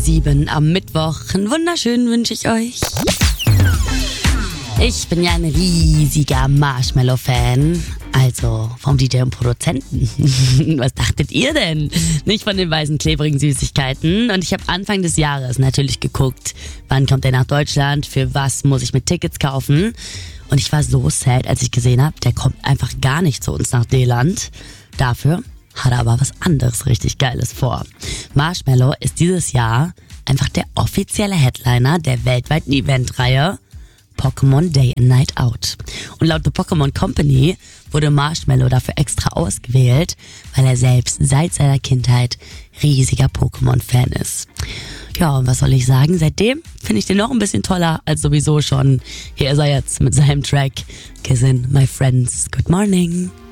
7 am Mittwoch. Einen wunderschönen wünsche ich euch. Ich bin ja ein riesiger Marshmallow-Fan. Also vom DJ und Produzenten. Was dachtet ihr denn? Nicht von den weißen, klebrigen Süßigkeiten. Und ich habe Anfang des Jahres natürlich geguckt, wann kommt er nach Deutschland, für was muss ich mit Tickets kaufen. Und ich war so sad, als ich gesehen habe, der kommt einfach gar nicht zu uns nach D-Land. Dafür hat er aber was anderes richtig Geiles vor. Marshmallow ist dieses Jahr einfach der offizielle Headliner der weltweiten Eventreihe Pokémon Day and Night Out. Und laut The Pokémon Company wurde Marshmallow dafür extra ausgewählt, weil er selbst seit seiner Kindheit riesiger Pokémon-Fan ist. Ja, und was soll ich sagen? Seitdem finde ich den noch ein bisschen toller als sowieso schon. Hier ist er jetzt mit seinem Track Kissin' My Friends. Good morning.